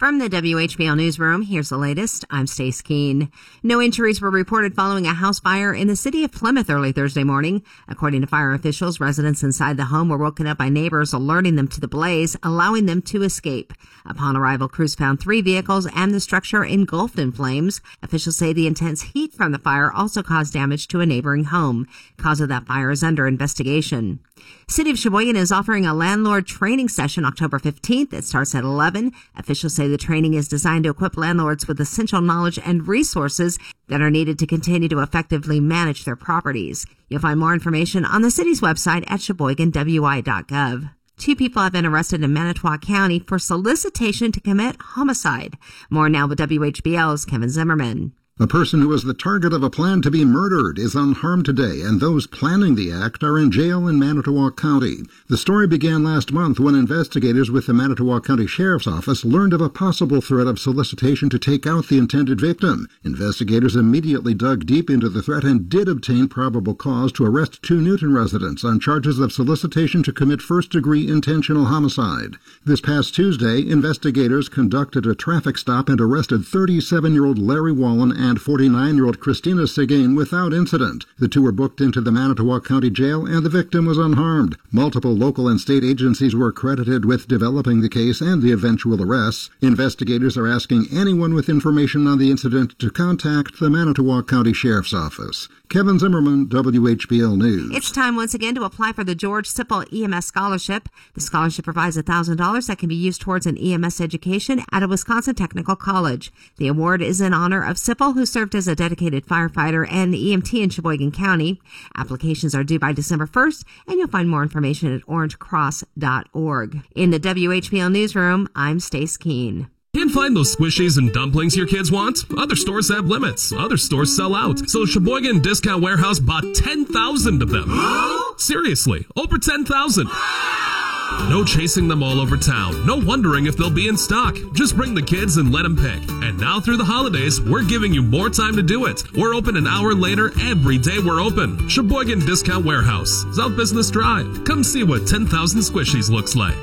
From the WHBL Newsroom, here's the latest. I'm Stace Keene. No injuries were reported following a house fire in the city of Plymouth early Thursday morning. According to fire officials, residents inside the home were woken up by neighbors alerting them to the blaze, allowing them to escape. Upon arrival, crews found 3 vehicles and the structure engulfed in flames. Officials say the intense heat from the fire also caused damage to a neighboring home. Cause of that fire is under investigation. City of Sheboygan is offering a landlord training session October 15th. It starts at 11. Officials say the training is designed to equip landlords with essential knowledge and resources that are needed to continue to effectively manage their properties. You'll find more information on the city's website at sheboyganwi.gov. 2 people have been arrested in Manitowoc County for solicitation to commit homicide. More now with WHBL's Kevin Zimmerman. A person who was the target of a plan to be murdered is unharmed today, and those planning the act are in jail in Manitowoc County. The story began last month when investigators with the Manitowoc County Sheriff's Office learned of a possible threat of solicitation to take out the intended victim. Investigators immediately dug deep into the threat and did obtain probable cause to arrest 2 Newton residents on charges of solicitation to commit first-degree intentional homicide. This past Tuesday, investigators conducted a traffic stop and arrested 37-year-old Larry Wallen and 49-year-old Christina Seguin without incident. The 2 were booked into the Manitowoc County Jail, and the victim was unharmed. Multiple local and state agencies were credited with developing the case and the eventual arrests. Investigators are asking anyone with information on the incident to contact the Manitowoc County Sheriff's Office. Kevin Zimmerman, WHBL News. It's time once again to apply for the George Sipple EMS Scholarship. The scholarship provides $1,000 that can be used towards an EMS education at a Wisconsin Technical College. The award is in honor of Sipple, who served as a dedicated firefighter and EMT in Sheboygan County. Applications are due by December 1st, and you'll find more information at orangecross.org. In the WHBL Newsroom, I'm Stace Keene. Can't find those squishies and dumplings your kids want? Other stores have limits. Other stores sell out. So Sheboygan Discount Warehouse bought 10,000 of them. Seriously, over 10,000. No chasing them all over town. No wondering if they'll be in stock. Just bring the kids and let them pick. And now through the holidays, we're giving you more time to do it. We're open an hour later every day we're open. Sheboygan Discount Warehouse, South Business Drive. Come see what 10,000 squishies looks like.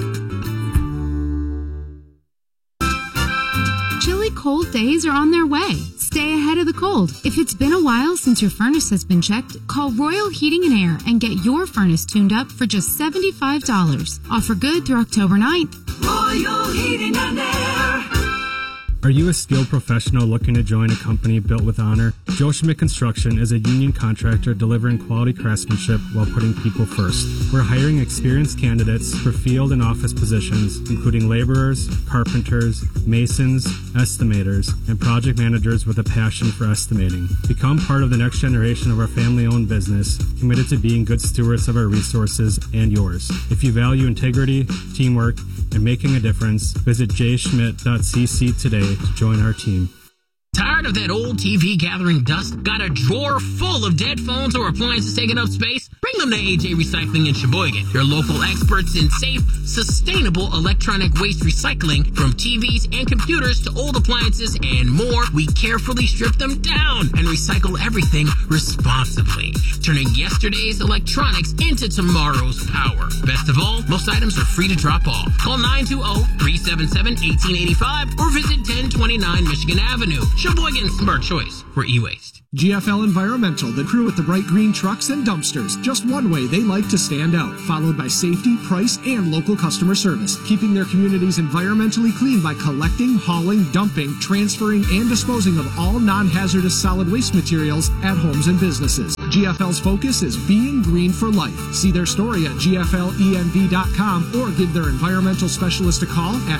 Chilly cold days are on their way. Stay ahead of the cold. If it's been a while since your furnace has been checked, call Royal Heating and Air and get your furnace tuned up for just $75. Offer good through October 9th. Royal Heating and Air. Are you a skilled professional looking to join a company built with honor? Joe Schmidt Construction is a union contractor delivering quality craftsmanship while putting people first. We're hiring experienced candidates for field and office positions, including laborers, carpenters, masons, estimators, and project managers with a passion for estimating. Become part of the next generation of our family-owned business, committed to being good stewards of our resources and yours. If you value integrity, teamwork, and making a difference, visit jschmidt.cc today to join our team. Tired of that old TV gathering dust? Got a drawer full of dead phones or appliances taking up space? Bring them to AJ Recycling in Sheboygan. Your local experts in safe, sustainable electronic waste recycling. From TVs and computers to old appliances and more, we carefully strip them down and recycle everything responsibly, turning yesterday's electronics into tomorrow's power. Best of all, most items are free to drop off. Call 920-377-1885 or visit 1029 Michigan Avenue. Sheboygan's smart choice for e-waste. GFL Environmental, the crew with the bright green trucks and dumpsters. Just one way they like to stand out, followed by safety, price, and local customer service. Keeping their communities environmentally clean by collecting, hauling, dumping, transferring, and disposing of all non-hazardous solid waste materials at homes and businesses. GFL's focus is being green for life. See their story at gflenv.com or give their environmental specialist a call at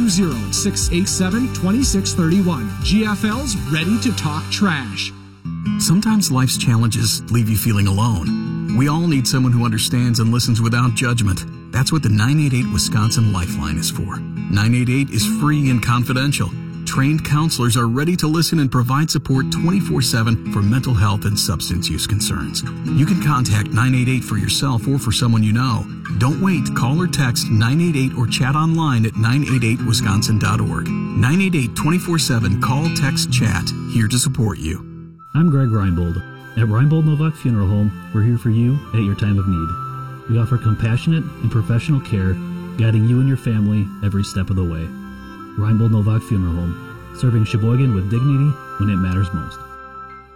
920-687-2631. GFL's ready to talk trash. Sometimes life's challenges leave you feeling alone. We all need someone who understands and listens without judgment. That's what the 988 Wisconsin Lifeline is for. 988 is free and confidential. Trained counselors are ready to listen and provide support 24/7 for mental health and substance use concerns. You can contact 988 for yourself or for someone you know. Don't wait. Call or text 988 or chat online at 988wisconsin.org. 988 24/7. Call, text, chat. Here to support you. I'm Greg Reinbold. At Reinbold Novak Funeral Home, we're here for you at your time of need. We offer compassionate and professional care, guiding you and your family every step of the way. Reinbold Novak Funeral Home, serving Sheboygan with dignity when it matters most.